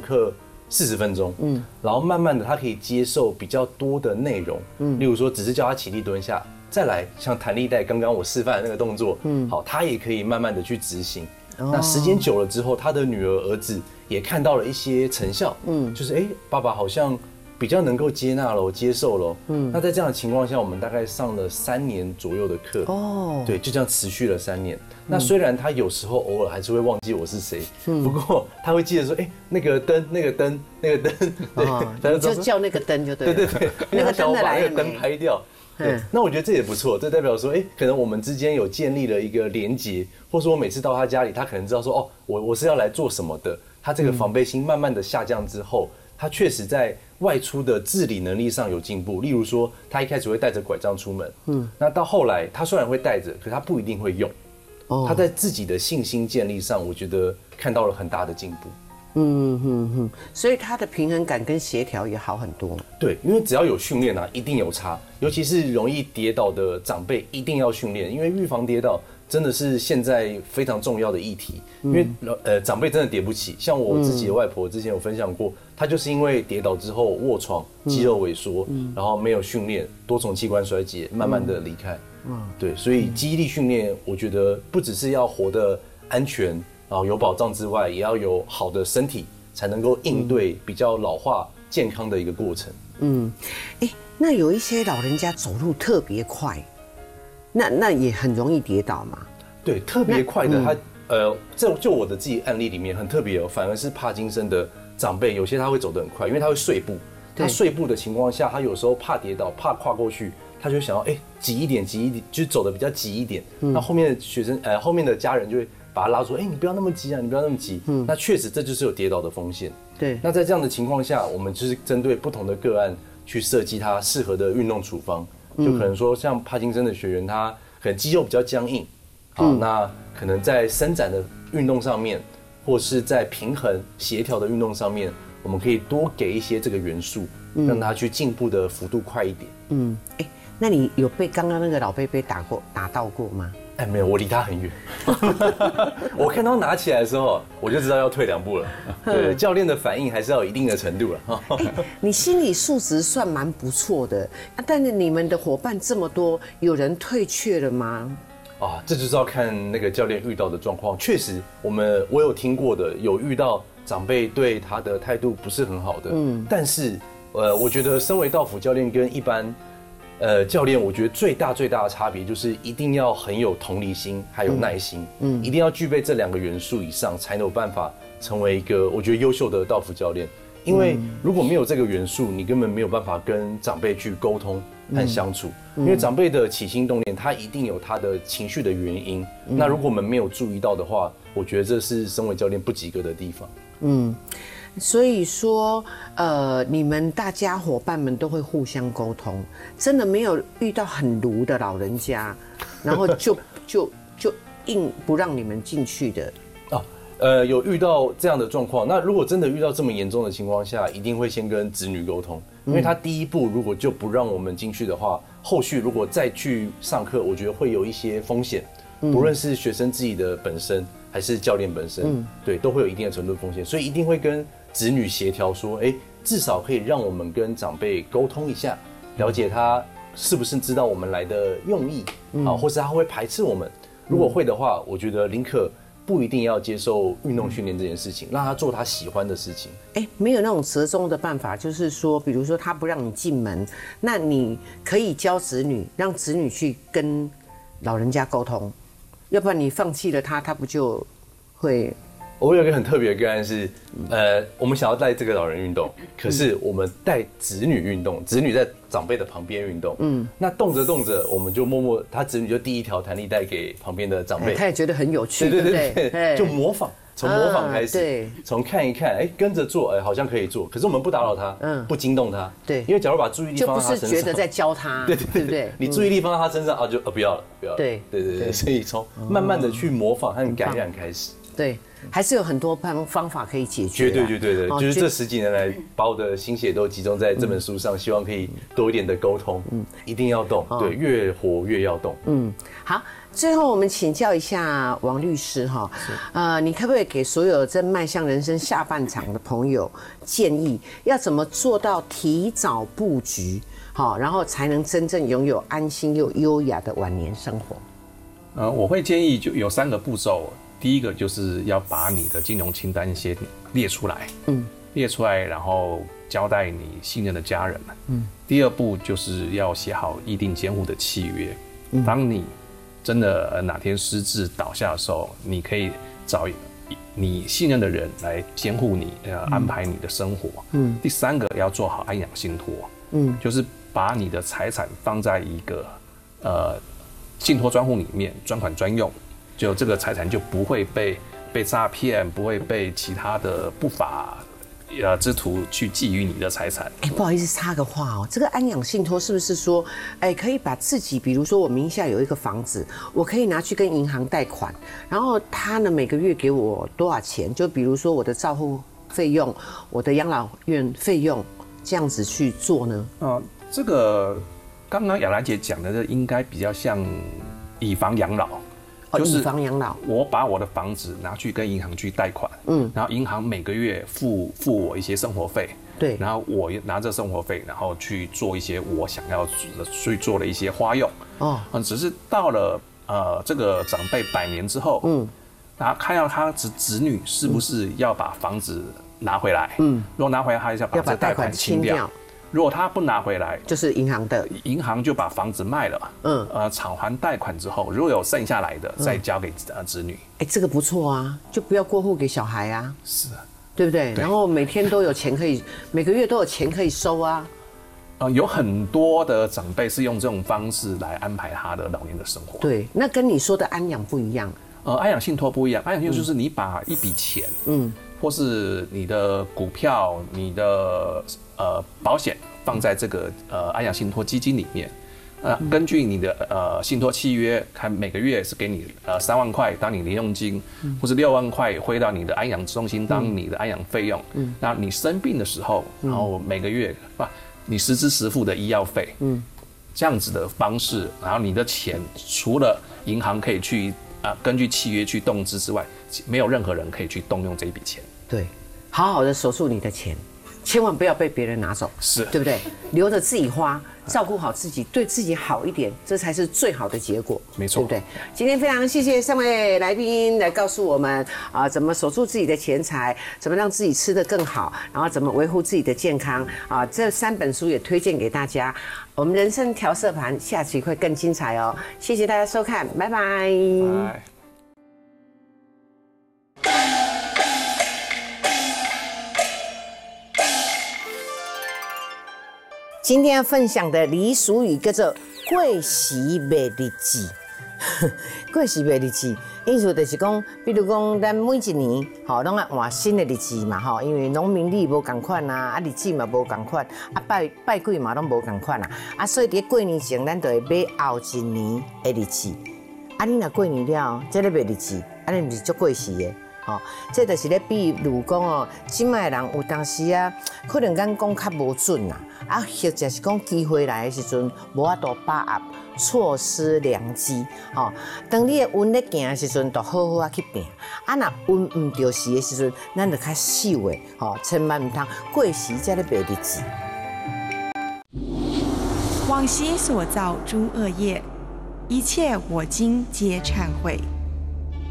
课40分钟，然后慢慢的他可以接受比较多的内容，例如说只是叫他起立蹲下，再来像弹力带刚刚我示范的那个动作，好，他也可以慢慢的去执行。那时间久了之后，他的女儿儿子也看到了一些成效，就是爸爸好像比较能够接纳了，接受了，那在这样的情况下，我们大概上了3年左右的课，对，就这样持续了3年。那虽然他有时候偶尔还是会忘记我是谁，不过他会记得说，那个灯，那个灯，那个灯， 对，就叫那个灯就对了， 对，那个灯把那个灯拍掉。对，那我觉得这也不错，这代表说，可能我们之间有建立了一个连结，或者说我每次到他家里，他可能知道说，我是要来做什么的。他这个防备心慢慢的下降之后，他确实在外出的自理能力上有进步。例如说，他一开始会带着拐杖出门，那到后来他虽然会带着，可他不一定会用。他在自己的信心建立上，我觉得看到了很大的进步。 所以他的平衡感跟协调也好很多。 对，因为只要有训练一定有差，尤其是容易跌倒的长辈，一定要训练，因为预防跌倒真的是现在非常重要的议题。因为长辈真的跌不起，像我自己的外婆之前有分享过，她就是因为跌倒之后卧床、肌肉萎缩，然后没有训练，多重器官衰竭，慢慢的离开。对，所以记忆力训练，我觉得不只是要活得安全，然后有保障之外，也要有好的身体，才能够应对比较老化健康的一个过程。 那有一些老人家走路特别快，那也很容易跌倒嘛。 对，特别快的就我的自己案例里面很特别反而是帕金森的长辈，有些他会走得很快，因为他会碎步。他碎步的情况下，他有时候怕跌倒，怕跨过去，他就想要挤一点，就是走得比较急一点。那后面的学生后面的家人就会把他拉住，你不要那么急啊，你不要那么急。那确实这就是有跌倒的风险。 对。 那在这样的情况下，我们就是针对不同的个案去设计他适合的运动处方。就可能说像帕金森的学员，他可能肌肉比较僵硬，好，那可能在伸展的运动上面，或是在平衡协调的运动上面，我们可以多给一些这个元素，让他去进步的幅度快一点。 那你有被刚刚那个老伯伯打到过吗？ 没有，我离他很远。我看到拿起来的时候，我就知道要退2步了。对，教练的反应还是要有一定的程度了。 你心理素质算蛮不错的，但是你们的伙伴这么多，有人退却了吗？ 这就是要看那个教练遇到的状况。确实，我有听过的，有遇到长辈对他的态度不是很好的。但是我觉得身为道府教练跟一般教练，我觉得最大的差别就是一定要很有同理心，还有耐心，一定要具备这2个元素以上，才有办法成为一个我觉得优秀的道府教练。因为如果没有这个元素，你根本没有办法跟长辈去沟通和相处。因为长辈的起心动念，他一定有他的情绪的原因。那如果我们没有注意到的话，我觉得这是身为教练不及格的地方。 所以说，你们大家伙伴们都会互相沟通，真的没有遇到很鲁的老人家，然后就硬不让你们进去的。 有遇到这样的状况，那如果真的遇到这么严重的情况下，一定会先跟子女沟通，因为他第一步如果就不让我们进去的话，后续如果再去上课，我觉得会有一些风险，不论是学生自己的本身还是教练本身，对，都会有一定的程度的风险，所以一定会跟子女协调说，至少可以让我们跟长辈沟通一下，了解他是不是知道我们来的用意，或是他会排斥我们。如果会的话，我觉得宁可不一定要接受运动训练这件事情，让他做他喜欢的事情。 没有那种折中的办法，就是说，比如说他不让你进门，那你可以教子女，让子女去跟老人家沟通，要不然你放弃了他，他不就会？ 我有一个很特别的个案是，我们想要带这个老人运动，可是我们带子女运动，子女在长辈的旁边运动，那动着，我们就默默，他子女就递一条弹力带给旁边的长辈， 他也觉得很有趣， 对，就模仿。从模仿开始，从看一看，跟着做，好像可以做，可是我们不打扰他，不惊动他， 对， 因为假如把注意力放在他身上， 就不是觉得在教他，对， 你注意力放在他身上就不要了， 对， 所以从慢慢的去模仿和感染开始。 对，还是有很多方法可以解决。 绝对的，就是这10几年来，把我的心血都集中在这本书上，希望可以多一点的沟通。一定要动，对，越活越要动。 好，最后我们请教一下王律师哈，你可不可以给所有正迈向人生下半场的朋友建议，要怎么做到提早布局，好，然后才能真正拥有安心又优雅的晚年生活？ 我会建议就有3个步骤。第一个就是要把你的金融清单先列出来，列出来，然后交代你信任的家人们。第二步就是要写好议定监护的契约。当你真的哪天失智倒下的时候，你可以找你信任的人来监护你，安排你的生活。第3个要做好安养信托，就是把你的财产放在一个信托专户里面，专款专用，就这个财产就不会被诈骗，不会被其他的不法之徒去觊觎你的财产。 不好意思，插个话哦，这个安养信托是不是说，可以把自己，比如说我名下有一个房子，我可以拿去跟银行贷款，然后他呢每个月给我多少钱？就比如说我的照护费用，我的养老院费用，这样子去做呢？ 这个刚刚雅兰姐讲的，这应该比较像以房养老。 就是以房养老， 我把我的房子拿去跟银行去贷款，然后银行每个月付我一些生活费， 对， 然后我拿着生活费，然后去做一些我想要去做的一些花用，只是到了这个长辈100年之后，然后看到他子女是不是要把房子拿回来，如果拿回来，他要把这个贷款清掉。如果他不拿回来， 就是银行的， 银行就把房子卖了，偿还贷款之后，如果有剩下来的，再交给子女。 这个不错啊，就不要过户给小孩啊， 是啊， 对不对？然后每天都有钱可以，每个月都有钱可以收啊。 有很多的长辈是用这种方式来安排他的老年的生活。 对，那跟你说的安养不一样。 安养信托不一样，安养信托就是你把一笔钱，或是你的股票、你的保险放在这个安养信托基金里面，根据你的信托契约，看每个月是给你3万块当你零用金，或是6万块汇到你的安养中心当你的安养费用。那你生病的时候，然后每个月你实支实付的医药费，这样子的方式，然后你的钱除了银行可以去根据契约去动支之外，没有任何人可以去动用这一笔钱。 对，好好的守住你的钱，千万不要被别人拿走， 是对不对？留着自己花，照顾好自己，对自己好一点，这才是最好的结果。 没错， 对不对？今天非常谢谢3位来宾来告诉我们怎么守住自己的钱财，怎么让自己吃得更好，然后怎么维护自己的健康这3本书也推荐给大家。我们人生调色盘下期会更精彩哦。谢谢大家收看，拜拜。今天要分享的俚俗语叫做“过时卖日子”。过时卖日子，意思就是讲，比如讲，咱每一年拢要换新的日子嘛因为农民历无同款日子嘛无同款，拜鬼嘛拢无同款所以伫过年前，咱就会买后一年的日子。你若过年了，这个卖日子，你毋是足过时的。这就是咧比如讲即摆人有当时可能咱讲较无准或者是讲机会来的时阵无法度把握，错失良机。当你的运咧行的时阵，就好好去拼。若运唔对时的时阵，咱就较守的。千万唔通过时才咧卖日子。 往昔所造诸恶业，一切我今皆忏悔。